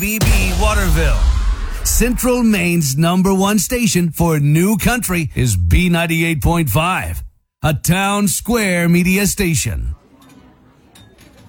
BB Waterville. Central Maine's #1 station for new country is B98.5, a town square media station.